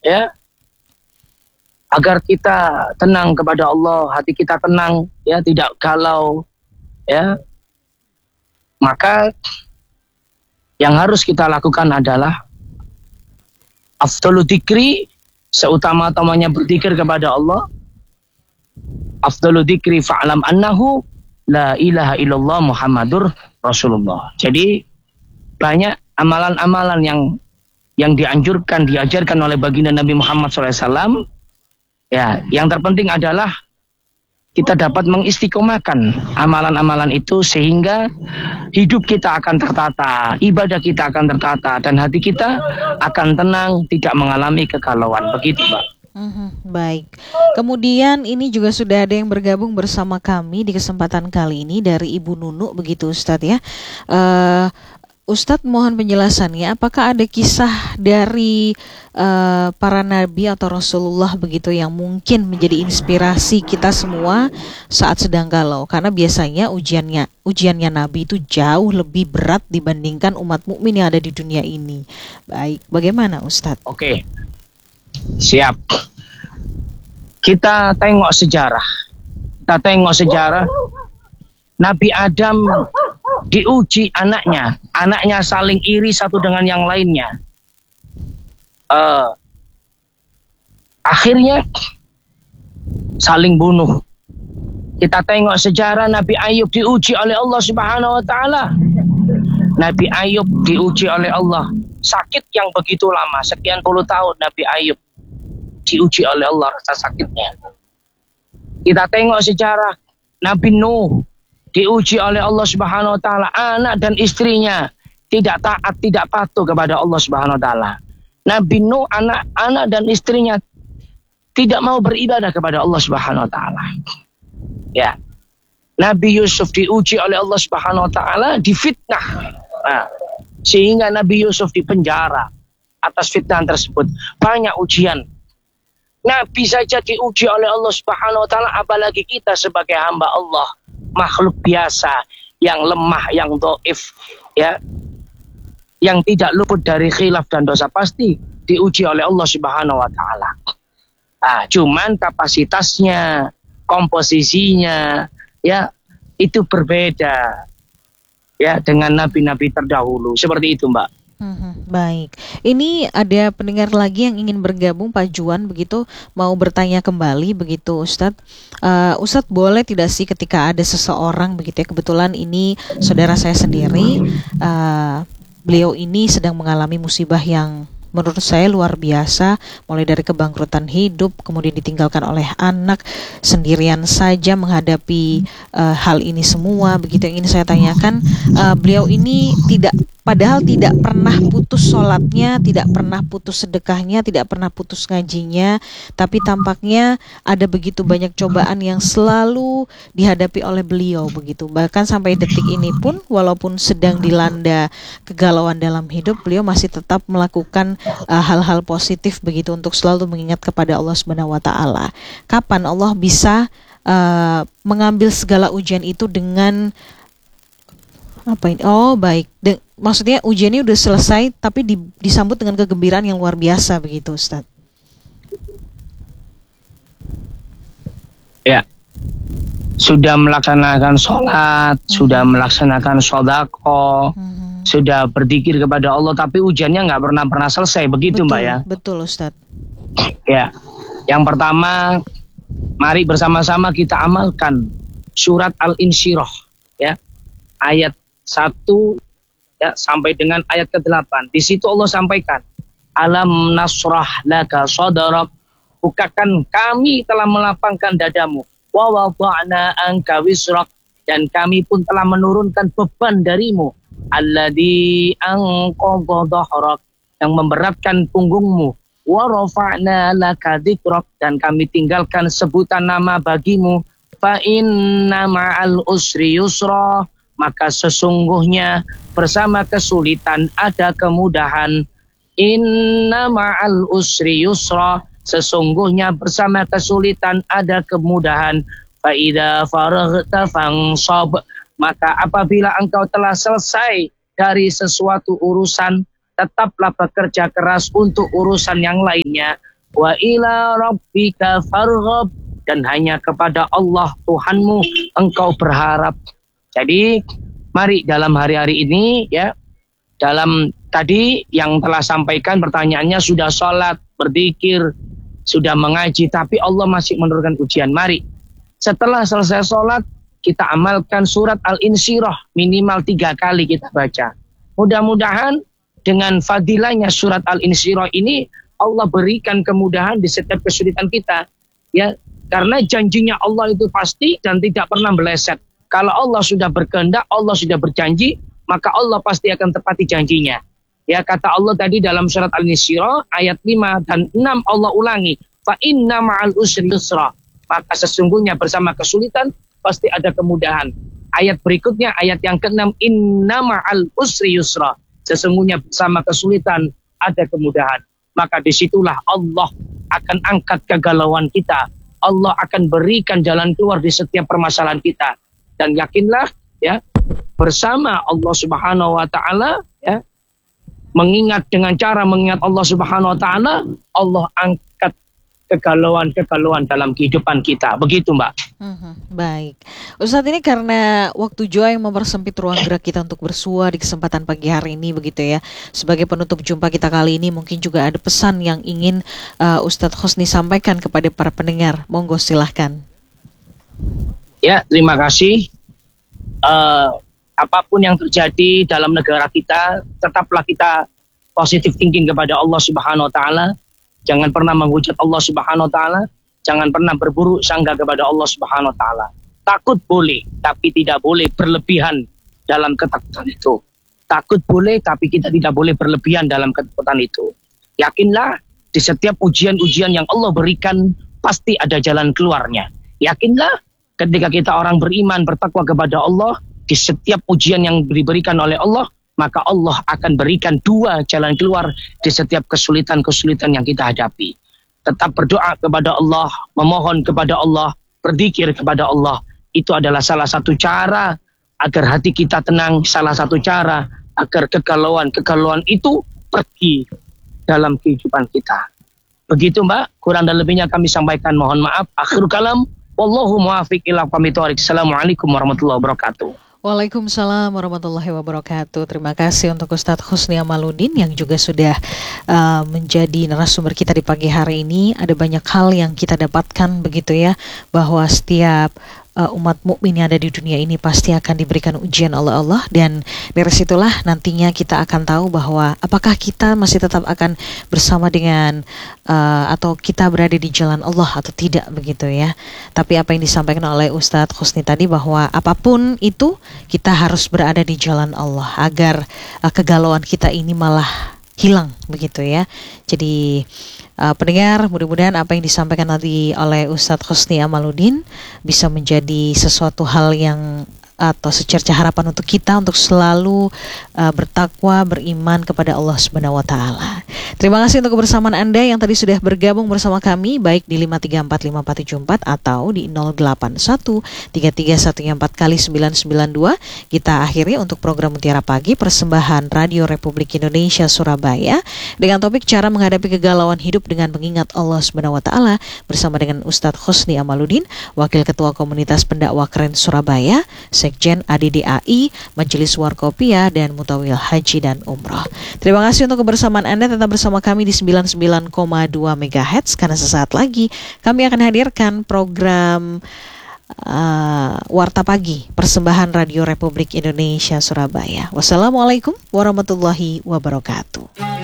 ya, agar kita tenang kepada Allah, hati kita tenang, ya, tidak galau, ya. Maka yang harus kita lakukan adalah afdalu dzikri, seutama-utamanya berzikir kepada Allah. Afdalu dzikri fa'lam annahu la ilaha illallah Muhammadur Rasulullah. Jadi banyak amalan-amalan yang dianjurkan, diajarkan oleh baginda Nabi Muhammad SAW. Ya, yang terpenting adalah kita dapat mengistiqomahkan amalan-amalan itu sehingga hidup kita akan tertata, ibadah kita akan tertata, dan hati kita akan tenang, tidak mengalami kegalauan. Begitu, Mbak. Baik. Kemudian ini juga sudah ada yang bergabung bersama kami di kesempatan kali ini dari Ibu Nunu, begitu Ustadz ya. Ustadz mohon penjelasannya, apakah ada kisah dari para nabi atau Rasulullah begitu yang mungkin menjadi inspirasi kita semua saat sedang galau? Karena biasanya ujiannya nabi itu jauh lebih berat dibandingkan umat mukmin yang ada di dunia ini. Baik, bagaimana Ustadz? Oke, siap. Kita tengok sejarah. Nabi Adam diuji anaknya saling iri satu dengan yang lainnya. Akhirnya saling bunuh. Kita tengok sejarah Nabi Ayub diuji oleh Allah Subhanahu wa taala. Nabi Ayub diuji oleh Allah, sakit yang begitu lama, sekian puluh tahun Nabi Ayub diuji oleh Allah rasa sakitnya. Kita tengok sejarah Nabi Nuh diuji oleh Allah Subhanahu wa taala, anak dan istrinya tidak taat, tidak patuh kepada Allah Subhanahu wa taala. Nabi Nuh anak dan istrinya tidak mau beribadah kepada Allah Subhanahu wa taala. Ya. Nabi Yusuf diuji oleh Allah Subhanahu wa taala, difitnah. Nah, sehingga Nabi Yusuf dipenjara atas fitnah tersebut. Banyak ujian. Nabi saja diuji oleh Allah Subhanahu wa taala, apalagi kita sebagai hamba Allah, makhluk biasa yang lemah, yang dhaif, ya, yang tidak luput dari khilaf dan dosa, pasti diuji oleh Allah Subhanahu wa taala. Cuman kapasitasnya, komposisinya, ya, itu berbeda, ya, dengan nabi-nabi terdahulu. Seperti itu, Mbak. Baik, ini ada pendengar lagi yang ingin bergabung, Pak Juan, begitu, mau bertanya kembali, begitu Ustadz. Ustadz, boleh tidak sih ketika ada seseorang begitu ya, kebetulan ini saudara saya sendiri, beliau ini sedang mengalami musibah yang menurut saya luar biasa, mulai dari kebangkrutan hidup, kemudian ditinggalkan oleh anak, sendirian saja menghadapi hal ini semua. Begitu yang ingin saya tanyakan, beliau ini padahal tidak pernah putus sholatnya, tidak pernah putus sedekahnya, tidak pernah putus ngajinya, tapi tampaknya ada begitu banyak cobaan yang selalu dihadapi oleh beliau begitu. Bahkan sampai detik ini pun, walaupun sedang dilanda kegalauan dalam hidup, beliau masih tetap melakukan hal-hal positif begitu untuk selalu mengingat kepada Allah Subhanahu wa taala. Kapan Allah bisa mengambil segala ujian itu dengan apa ini? Oh, baik. Maksudnya ujiannya udah selesai tapi disambut dengan kegembiraan yang luar biasa begitu, Ustaz. Ya. Sudah melaksanakan sholat, sudah melaksanakan sedekah, sudah berzikir kepada Allah, tapi ujiannya nggak pernah selesai, begitu, betul, Mbak ya? Betul, Ustaz. Ya. Yang pertama, mari bersama-sama kita amalkan surat Al-Insyirah, ya. Ayat 1 ya, sampai dengan ayat ke-8. Di situ Allah sampaikan, alam nasrah laka sadrak, bukakan kami telah melapangkan dadamu, wa wada'na anka wisrak, dan kami pun telah menurunkan beban darimu, alladzi anqadha dhahrak, yang memberatkan punggungmu, wa rafa'na laka dzikrak, dan kami tinggalkan sebutan nama bagimu, fa inna ma'al usri yusra, maka sesungguhnya bersama kesulitan ada kemudahan. Inna ma'al usri yusra, sesungguhnya bersama kesulitan ada kemudahan. Fa idza faraghta fansab, maka apabila engkau telah selesai dari sesuatu urusan, tetaplah bekerja keras untuk urusan yang lainnya. wa ila rabbika farghab, dan hanya kepada Allah Tuhanmu engkau berharap. Jadi mari dalam hari-hari ini ya, dalam tadi yang telah sampaikan pertanyaannya, sudah sholat, berzikir, sudah mengaji, tapi Allah masih menurunkan ujian. Mari setelah selesai sholat kita amalkan surat Al-Insyirah minimal 3 kali kita baca. Mudah-mudahan dengan fadilahnya surat Al-Insyirah ini Allah berikan kemudahan di setiap kesulitan kita ya. Karena janjinya Allah itu pasti dan tidak pernah meleset. Kalau Allah sudah berkehendak, Allah sudah berjanji, maka Allah pasti akan tepati janjinya. Ya, kata Allah tadi dalam surat Al-Insyirah ayat 5 dan 6 Allah ulangi, fa inna ma'al usri yusra. Maka sesungguhnya bersama kesulitan pasti ada kemudahan. Ayat berikutnya, ayat yang ke-6, inna ma'al usri yusra. Sesungguhnya bersama kesulitan ada kemudahan. Maka disitulah Allah akan angkat kegalauan kita. Allah akan berikan jalan keluar di setiap permasalahan kita. Dan yakinlah ya, bersama Allah Subhanahu wa taala ya, mengingat dengan cara mengingat Allah Subhanahu wa taala, Allah angkat kegalauan-kegalauan dalam kehidupan kita. Begitu, Mbak. Baik. Ustadz, ini karena waktu jua yang mempersempit ruang gerak kita untuk bersua di kesempatan pagi hari ini begitu ya. Sebagai penutup jumpa kita kali ini, mungkin juga ada pesan yang ingin Ustadz Husni sampaikan kepada para pendengar. Monggo silahkan. Ya, terima kasih. Apapun yang terjadi dalam negara kita, tetaplah kita positive thinking kepada Allah Subhanahu wa taala. Jangan pernah menghujat Allah Subhanahu wa taala. Jangan pernah berburuk sangka kepada Allah Subhanahu wa taala. Takut boleh, tapi tidak boleh berlebihan dalam ketakutan itu. Takut boleh, tapi kita tidak boleh berlebihan dalam ketakutan itu. Yakinlah di setiap ujian-ujian yang Allah berikan pasti ada jalan keluarnya. Yakinlah ketika kita orang beriman, bertakwa kepada Allah, di setiap ujian yang diberikan oleh Allah, maka Allah akan berikan 2 jalan keluar di setiap kesulitan-kesulitan yang kita hadapi. Tetap berdoa kepada Allah, memohon kepada Allah, berzikir kepada Allah. Itu adalah salah satu cara agar hati kita tenang, salah satu cara agar kegalauan itu pergi dalam kehidupan kita. Begitu, Mbak, kurang dan lebihnya kami sampaikan, mohon maaf. Akhirul kalam, wallahu muwaffiq ila aqwamit thoriq. Assalamualaikum warahmatullahi wabarakatuh. Waalaikumsalam warahmatullahi wabarakatuh. Terima kasih untuk Ustadz Husni Amaluddin yang juga sudah menjadi narasumber kita di pagi hari ini. Ada banyak hal yang kita dapatkan begitu ya, bahwa setiap umat mukmin yang ada di dunia ini pasti akan diberikan ujian oleh Allah, dan dari situlah nantinya kita akan tahu bahwa apakah kita masih tetap akan bersama dengan atau kita berada di jalan Allah atau tidak begitu ya. Tapi apa yang disampaikan oleh Ustadz Husni tadi, bahwa apapun itu kita harus berada di jalan Allah agar kegalauan kita ini malah hilang begitu ya. Jadi pendengar, mudah-mudahan apa yang disampaikan tadi oleh Ustadz Husni Amaluddin bisa menjadi sesuatu hal yang atau secerca harapan untuk kita untuk selalu bertakwa, beriman kepada Allah Subhanahu wa taala. Terima kasih untuk kebersamaan Anda yang tadi sudah bergabung bersama kami baik di 5345474 atau di 08133114 Kita akhiri untuk program Mutiara Pagi persembahan Radio Republik Indonesia Surabaya dengan topik cara menghadapi kegalauan hidup dengan mengingat Allah Subhanahu wa taala bersama dengan Ustadz Husni Amaluddin, Wakil Ketua Komunitas Pendakwah Keren Surabaya, Sekjen ADDAI, Majelis Warkopia, dan Mutawil Haji dan Umroh. Terima kasih untuk kebersamaan Anda. Tetap bersama kami di 99,2 MHz karena sesaat lagi kami akan hadirkan program Warta Pagi persembahan Radio Republik Indonesia Surabaya. Wassalamualaikum warahmatullahi wabarakatuh.